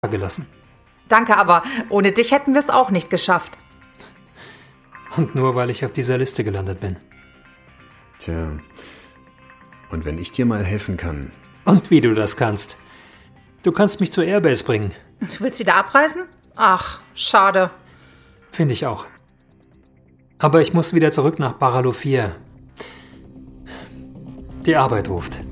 gelassen. Danke, aber ohne dich hätten wir es auch nicht geschafft. Und nur weil ich auf dieser Liste gelandet bin. Tja, und wenn ich dir mal helfen kann? Und wie du das kannst. Du kannst mich zur Airbase bringen. Du willst wieder abreisen? Ach, schade. Finde ich auch. Aber ich muss wieder zurück nach Barallo 4. Die Arbeit ruft.